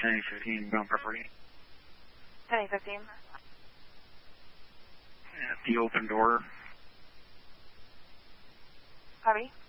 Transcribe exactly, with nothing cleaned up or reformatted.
ten fifteen, ground property. ten fifteen. At the open door. Copy.